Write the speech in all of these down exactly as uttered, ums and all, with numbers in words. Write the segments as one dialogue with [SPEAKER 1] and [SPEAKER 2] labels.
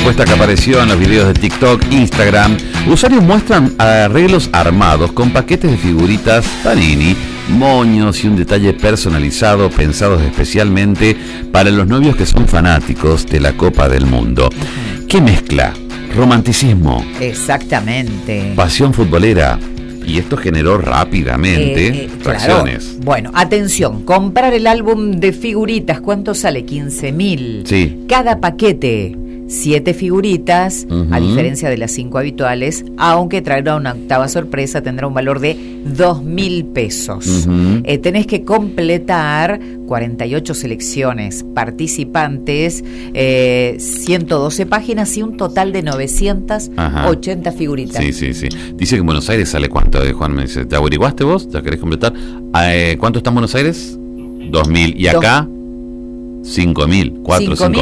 [SPEAKER 1] propuesta que apareció en los videos de TikTok, Instagram. Usuarios muestran arreglos armados con paquetes de figuritas Panini, moños y un detalle personalizado pensados especialmente para los novios que son fanáticos de la Copa del Mundo. ¿Qué mezcla? Romanticismo.
[SPEAKER 2] Exactamente.
[SPEAKER 1] Pasión futbolera. Y esto generó rápidamente eh, eh, reacciones.
[SPEAKER 2] Claro. Bueno, atención, comprar el álbum de figuritas, ¿cuánto sale? quince mil.
[SPEAKER 1] Sí.
[SPEAKER 2] Cada paquete, siete figuritas, uh-huh. a diferencia de las cinco habituales, aunque traerá una octava sorpresa, tendrá un valor de dos mil pesos. Uh-huh. Eh, tenés que completar cuarenta y ocho selecciones participantes, eh, ciento doce páginas y un total de novecientas ochenta Ajá. figuritas.
[SPEAKER 1] Sí, sí, sí. Dice que en Buenos Aires sale cuánto, eh, Juan me dice, ¿te averiguaste vos? ¿Ya querés completar? Eh, ¿Cuánto está en Buenos Aires? dos mil. ¿Y acá? cinco mil, cuatro, cinco.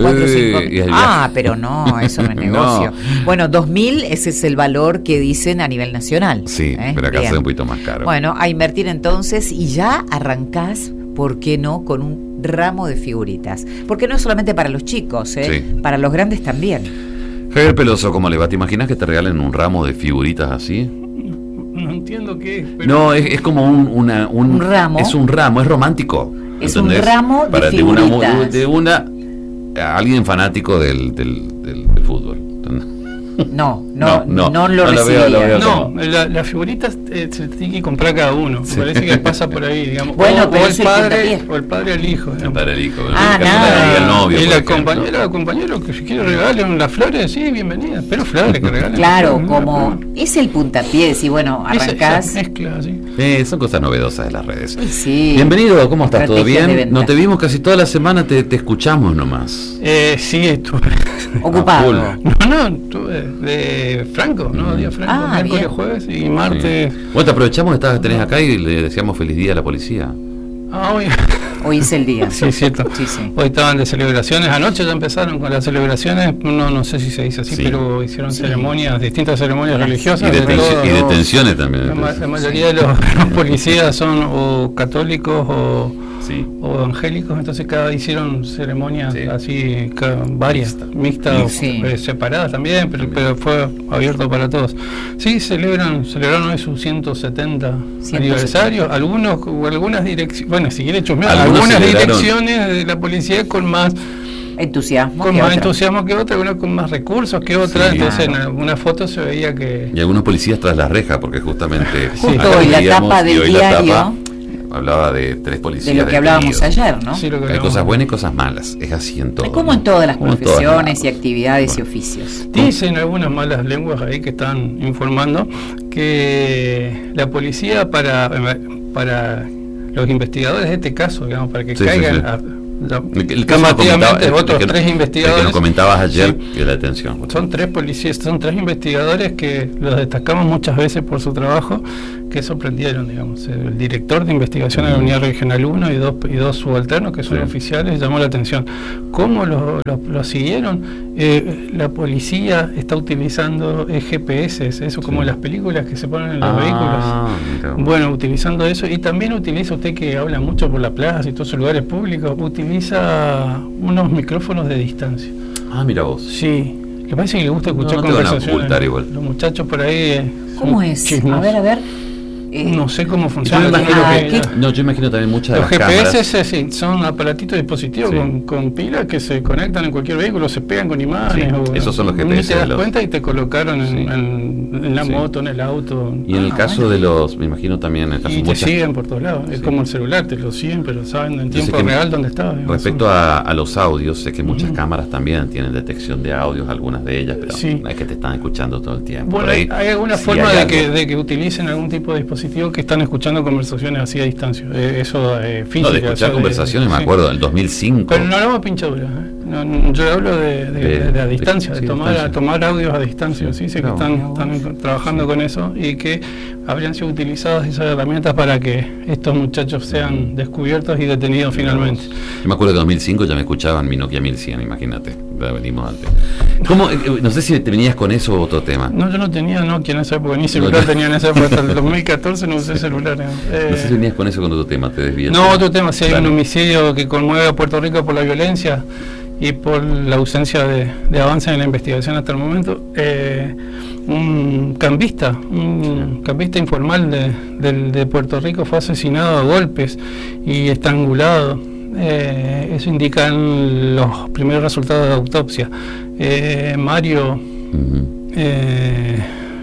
[SPEAKER 2] Eh, ah, pero no, eso no es negocio. No. Bueno, dos mil, ese es el valor que dicen a nivel nacional.
[SPEAKER 1] Sí, ¿eh? Pero acá sale un poquito más caro.
[SPEAKER 2] Bueno, a invertir entonces y ya arrancás, ¿por qué no?, con un ramo de figuritas. Porque no es solamente para los chicos, ¿eh? Sí. Para los grandes también.
[SPEAKER 1] Javier Peloso, ¿cómo le va? ¿Te imaginas que te regalen un ramo de figuritas así?
[SPEAKER 3] No entiendo qué es. Pero...
[SPEAKER 1] No, es, es como un, una, un,
[SPEAKER 2] un ramo.
[SPEAKER 1] Es un ramo, es romántico.
[SPEAKER 2] Es ¿entendés? Un ramo de Para, figuritas.
[SPEAKER 1] De una, de una a alguien fanático del, del, del, del fútbol.
[SPEAKER 2] No, no, no, no, no lo
[SPEAKER 3] no
[SPEAKER 2] recibiría.
[SPEAKER 3] Lo veo, lo veo no, las la figuritas eh, se tiene que comprar cada uno. Sí. Me parece que pasa por ahí, digamos.
[SPEAKER 2] Bueno,
[SPEAKER 3] o,
[SPEAKER 2] pero
[SPEAKER 3] o el padre o el padre al hijo.
[SPEAKER 1] El padre al hijo.
[SPEAKER 2] Ah, nada.
[SPEAKER 1] El novio.
[SPEAKER 3] Y la compañera o compañero que si quiere regalen las flores, sí, bienvenida. Pero flores que regalen.
[SPEAKER 2] Claro, como es el puntapié, si bueno, arrancás.
[SPEAKER 3] Esa mezcla, sí.
[SPEAKER 1] Eh, son cosas novedosas de las redes.
[SPEAKER 2] Sí.
[SPEAKER 1] Bienvenido, ¿cómo estás? ¿Todo bien? No te vimos casi toda la semana, te, te escuchamos nomás.
[SPEAKER 3] Eh, sí, estuve
[SPEAKER 2] ocupado.
[SPEAKER 3] No, no, estuve de Franco, ¿no? Día Franco,
[SPEAKER 2] ah,
[SPEAKER 3] miércoles,
[SPEAKER 2] bien.
[SPEAKER 3] jueves y martes.
[SPEAKER 1] Sí. Bueno, te aprovechamos que estás, tenés acá y le deseamos feliz día a la policía.
[SPEAKER 3] Ah, hoy.
[SPEAKER 2] Hoy es el día.
[SPEAKER 3] Sí, es cierto.
[SPEAKER 2] Sí, sí.
[SPEAKER 3] Hoy estaban de celebraciones. Anoche ya empezaron con las celebraciones. No, no sé si se dice así, sí. pero hicieron sí. ceremonias, distintas ceremonias sí. religiosas.
[SPEAKER 1] Y, deten todo, y detenciones también.
[SPEAKER 3] La, la mayoría sí. de los, los policías son o católicos o, sí. o evangélicos, entonces cada hicieron ceremonias sí. así, cada, varias, mixtas, sí. eh, separadas también, pero, pero fue abierto para todos. Sí, celebran, celebraron hoy su ciento setenta aniversario. Algunos, o algunas direcciones, bueno, si quiere chusmear, algunas direcciones de la policía con más
[SPEAKER 2] entusiasmo
[SPEAKER 3] con
[SPEAKER 2] que
[SPEAKER 3] más
[SPEAKER 2] otra.
[SPEAKER 3] entusiasmo que otra, algunas con más recursos que otra, sí, entonces claro. en algunas fotos se veía que
[SPEAKER 1] y algunos policías tras la reja, porque justamente
[SPEAKER 2] justo hoy la tapa del diario
[SPEAKER 1] tapa hablaba de tres policías
[SPEAKER 2] de lo que hablábamos ayer, ¿no?
[SPEAKER 3] Sí, lo que
[SPEAKER 1] hay cosas buenas y cosas malas, es así en todo,
[SPEAKER 2] como
[SPEAKER 1] ¿no?
[SPEAKER 2] en todas las como profesiones y actividades
[SPEAKER 1] bueno.
[SPEAKER 2] y oficios.
[SPEAKER 3] Dicen algunas malas lenguas ahí que están informando que la policía para para los investigadores de este caso, digamos, para que sí, caigan sí, sí. a
[SPEAKER 1] El, el caso
[SPEAKER 3] llamativamente otros que, tres investigadores.
[SPEAKER 1] Que nos comentabas ayer
[SPEAKER 3] sí,
[SPEAKER 1] y la atención.
[SPEAKER 3] Son tres policías, son tres investigadores que los destacamos muchas veces por su trabajo, que sorprendieron, digamos. El director de investigación de la Unidad Regional uno y dos, y dos subalternos que son sí. oficiales, llamó la atención. ¿Cómo lo, lo, lo siguieron? Eh, la policía está utilizando eh, G P S, eso como sí. las películas que se ponen en los ah, vehículos. Mira. Bueno, utilizando eso, y también utiliza usted que habla mucho por la plaza y todos los lugares públicos, utiliza unos micrófonos de distancia.
[SPEAKER 1] Ah, mira vos.
[SPEAKER 3] Sí, le parece que le gusta escuchar
[SPEAKER 1] no, no
[SPEAKER 3] conversaciones.
[SPEAKER 1] Igual.
[SPEAKER 3] Los muchachos por ahí. Eh,
[SPEAKER 2] ¿Cómo es?
[SPEAKER 3] Chismos.
[SPEAKER 2] A ver, a ver.
[SPEAKER 3] Eh, no sé cómo funciona.
[SPEAKER 1] Yo me imagino
[SPEAKER 2] ah,
[SPEAKER 1] que, no, yo imagino también muchas de
[SPEAKER 3] los
[SPEAKER 1] las
[SPEAKER 3] G P S
[SPEAKER 1] cámaras.
[SPEAKER 3] Sí, son aparatitos dispositivos sí. con, con pilas que se conectan en cualquier vehículo, se pegan con imágenes.
[SPEAKER 1] Sí,
[SPEAKER 3] o,
[SPEAKER 1] esos son los G P S.
[SPEAKER 3] Ni te das
[SPEAKER 1] los...
[SPEAKER 3] cuenta y te colocaron en, sí. en, en la sí. moto, en el auto.
[SPEAKER 1] Y en ah, el caso bueno. de los, me imagino también. En
[SPEAKER 3] y te muchas... siguen por todos lados. Sí. Es como el celular, te lo siguen, pero saben en tiempo real dónde está.
[SPEAKER 1] Respecto a, a los audios, sé que muchas uh-huh. cámaras también tienen detección de audios, algunas de ellas, pero
[SPEAKER 3] sí.
[SPEAKER 1] no es que te están escuchando todo el tiempo.
[SPEAKER 3] Bueno, ahí, hay alguna sí forma hay de, que, de que utilicen algún tipo de dispositivo que están escuchando conversaciones así a distancia. Eh, eso eh, física.
[SPEAKER 1] No, de escuchar conversaciones, de, me acuerdo, del dos mil cinco.
[SPEAKER 3] Pero no hablamos pinchaduras. ¿eh? No, no, yo hablo de, de, de, de, de a distancia, de, sí, de tomar, distancia. A tomar audios a distancia. Sí, sé no, que están, no, están trabajando sí. con eso y que habrían sido utilizadas esas herramientas para que estos muchachos sean descubiertos y detenidos sí, finalmente.
[SPEAKER 1] Yo me acuerdo de dos mil cinco ya me escuchaban mi Nokia mil cien, imagínate. Venimos antes. ¿Cómo, no sé si te venías con eso o otro tema.
[SPEAKER 3] No, yo no tenía Nokia en esa época, ni celular no, tenía en esa época. Hasta el dos mil catorce no usé celular. Eh.
[SPEAKER 1] No sé si venías con eso con otro tema, te desvías.
[SPEAKER 3] No, otro tema, si hay claro. un homicidio que conmueve a Puerto Rico por la violencia y por la ausencia de, de avance en la investigación hasta el momento, eh, un cambista, un cambista informal de, de, de Puerto Rico fue asesinado a golpes y estrangulado. Eh, eso indican los primeros resultados de autopsia. Eh, Mario uh-huh. eh,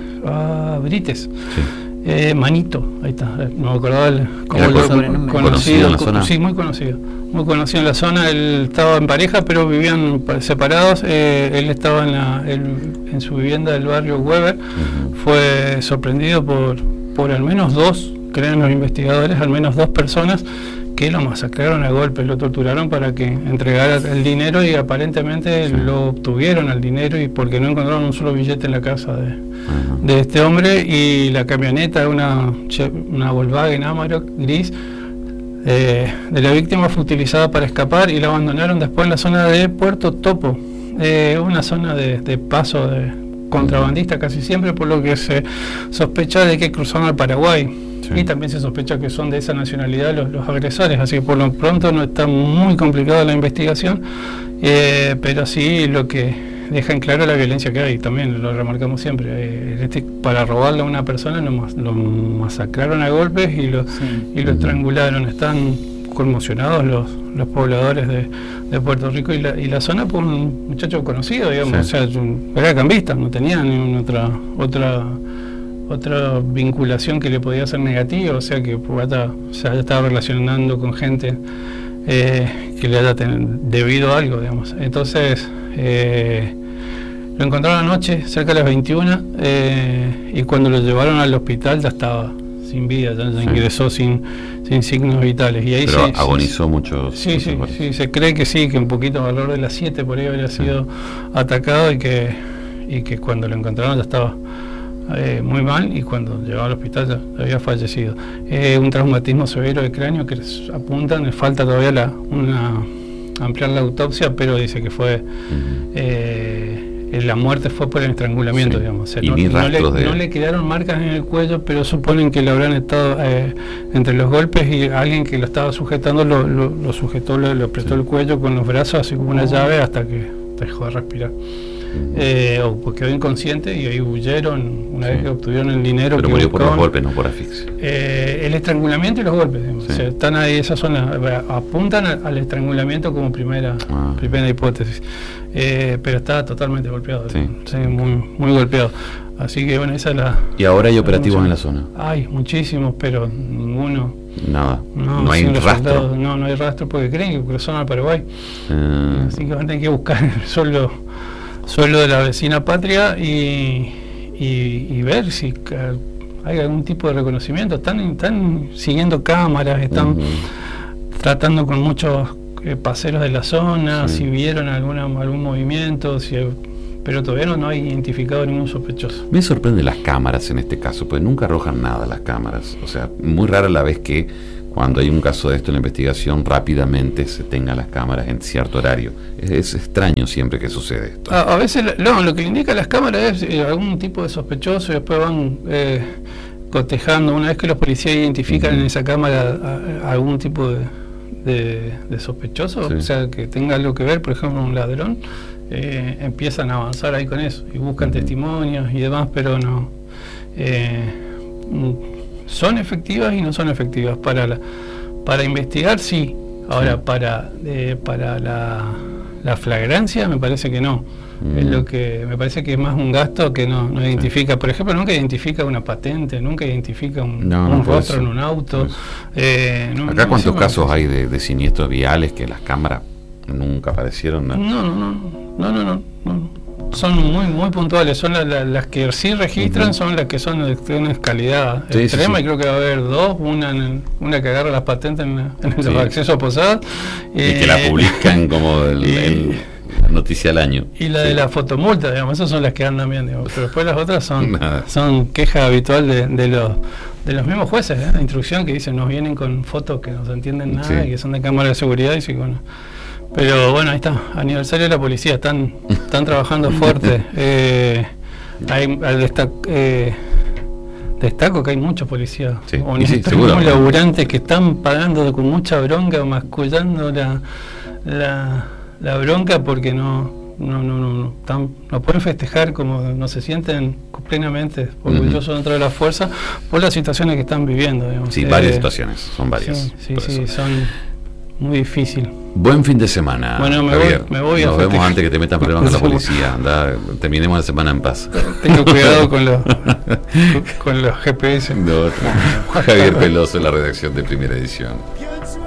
[SPEAKER 3] ah, Brites, sí. eh, Manito, ahí está, no me acordaba el, como lo, conocido, conocido en la zona. Sí, muy conocido, muy conocido en la zona. Él estaba en pareja, pero vivían separados. Eh, él estaba en, la, él, en su vivienda del barrio Weber. Uh-huh. Fue sorprendido por, por al menos dos, creen los investigadores, al menos dos personas que lo masacraron a golpes, lo torturaron para que entregara el dinero y aparentemente sí. lo obtuvieron al dinero y porque no encontraron un solo billete en la casa de, uh-huh. de este hombre, y la camioneta, una, una Volkswagen Amarok gris eh, de la víctima fue utilizada para escapar y la abandonaron después en la zona de Puerto Topo, eh, una zona de, de paso de contrabandista casi siempre, por lo que se sospecha de que cruzaron al Paraguay. Sí. Y también se sospecha que son de esa nacionalidad los, los agresores, así que por lo pronto no está muy complicada la investigación, eh, pero sí lo que deja en claro la violencia que hay, también lo remarcamos siempre. Eh, este, para robarle a una persona lo, lo masacraron a golpes y lo, sí. y lo estrangularon. Están conmocionados los, los pobladores de, de Puerto Rico y la, y la zona por un muchacho conocido, digamos, sí. o sea, era cambista, no tenía ninguna otra otra otra vinculación que le podía ser negativa, o sea que Pugata se haya estado relacionando con gente eh, que le haya ten, debido a algo, digamos. Entonces eh, lo encontraron anoche cerca de las veintiuna eh, y cuando lo llevaron al hospital ya estaba sin vida, ya, ya sí. ingresó sin, sin signos vitales. Y ahí
[SPEAKER 1] Pero
[SPEAKER 3] se,
[SPEAKER 1] agonizó
[SPEAKER 3] se,
[SPEAKER 1] mucho.
[SPEAKER 3] Sí, sí, sí, se cree que sí, que un poquito alrededor de las siete por ahí habría sí. sido atacado y que, y que cuando lo encontraron ya estaba Eh, muy mal, y cuando llegó al hospital ya había fallecido. Eh, un traumatismo severo de cráneo que les apuntan, les falta todavía la, una, ampliar la autopsia, pero dice que fue uh-huh. eh, la muerte fue por el estrangulamiento, sí. digamos. O sea, no, no, le, de... no le quedaron marcas en el cuello, pero suponen que le habrán estado eh, entre los golpes y alguien que lo estaba sujetando lo, lo, lo sujetó, lo, lo apretó sí. el cuello con los brazos así como una uh-huh. llave hasta que dejó de respirar. Eh, o porque quedó inconsciente y ahí huyeron una sí. vez que obtuvieron el dinero.
[SPEAKER 1] Pero que murió buscaban, por los golpes, no por asfixia.
[SPEAKER 3] Eh, el estrangulamiento y los golpes, sí. o sea, están ahí, esas son las, apuntan al, al estrangulamiento como primera ah. primera hipótesis, eh, pero está totalmente golpeado, sí. Sí, muy, muy golpeado. Así que bueno, esa es la.
[SPEAKER 1] ¿Y ahora hay operativos en la zona?
[SPEAKER 3] Hay muchísimos, pero ninguno.
[SPEAKER 1] Nada.
[SPEAKER 3] No,
[SPEAKER 1] no hay rastro.
[SPEAKER 3] No, no hay rastro porque creen que cruzaron al Paraguay. Uh. Así que van a tener que buscar el suelo. suelo de la vecina patria y, y, y ver si hay algún tipo de reconocimiento. Están, están siguiendo cámaras, están uh-huh. tratando con muchos eh, paseros de la zona, sí. si vieron alguna, algún movimiento, si, pero todavía no, no hay identificado ningún sospechoso.
[SPEAKER 1] Me sorprende las cámaras en este caso, pues nunca arrojan nada las cámaras. O sea, muy rara la vez que cuando hay un caso de esto en la investigación rápidamente se tengan las cámaras en cierto horario. Es, es extraño siempre que sucede esto.
[SPEAKER 3] A, a veces no, lo que le indica las cámaras es eh, algún tipo de sospechoso y después van eh, cotejando. Una vez que los policías identifican uh-huh. en esa cámara a, a algún tipo de, de, de sospechoso, sí. o sea, que tenga algo que ver, por ejemplo, un ladrón, eh, empiezan a avanzar ahí con eso y buscan uh-huh. testimonios y demás, pero no... Eh, son efectivas y no son efectivas para la, para investigar, sí. Ahora sí. para eh, para la, la flagrancia me parece que no. Mm. Es lo que me parece que es más un gasto que no, no identifica. Sí. Por ejemplo, nunca identifica una patente, nunca identifica un, no, un no rostro en un auto. Eh, no,
[SPEAKER 1] Acá
[SPEAKER 3] no
[SPEAKER 1] cuántos casos hay de, de siniestros viales que las cámaras nunca aparecieron. No,
[SPEAKER 3] no, no, no, no, no, no, no. Son muy muy puntuales, son la, la, las que sí registran, uh-huh. son las que son de una calidad sí, extrema, sí, sí. y creo que va a haber dos, una en el, una que agarra las patentes en, en los sí. accesos a posadas
[SPEAKER 1] y eh, que la publican como el, y, el, la noticia del año.
[SPEAKER 3] Y la sí. de la fotomulta, digamos, esas son las que andan bien, digamos, pero después las otras son
[SPEAKER 1] Nada.
[SPEAKER 3] son queja habitual de, de los de los mismos jueces, ¿eh? La instrucción que dicen, nos vienen con fotos que no se entienden nada sí. y que son de cámara de seguridad y sí, bueno. Pero bueno, ahí está, aniversario de la policía, están, están trabajando fuerte. Eh, hay, al destac, eh, destaco que hay muchos policías
[SPEAKER 1] sí,
[SPEAKER 3] honestos, sí, muy laburantes que están pagando con mucha bronca, mascullando la, la, la bronca porque no no no no no, tan, no pueden festejar, como no se sienten plenamente orgullosos uh-huh. dentro de la fuerza por las situaciones que están viviendo, digamos.
[SPEAKER 1] Sí,
[SPEAKER 3] eh,
[SPEAKER 1] varias situaciones, son varias.
[SPEAKER 3] Sí, sí, sí son muy difíciles.
[SPEAKER 1] Buen fin de semana.
[SPEAKER 3] Bueno, me
[SPEAKER 1] Javier.
[SPEAKER 3] voy, me voy
[SPEAKER 1] Nos
[SPEAKER 3] a
[SPEAKER 1] vemos
[SPEAKER 3] festejar.
[SPEAKER 1] antes que te metan problemas con la policía. Anda, terminemos la semana en paz.
[SPEAKER 3] Tengo cuidado con los con los G P S.
[SPEAKER 1] No, Javier Peloso, la redacción de Primera Edición.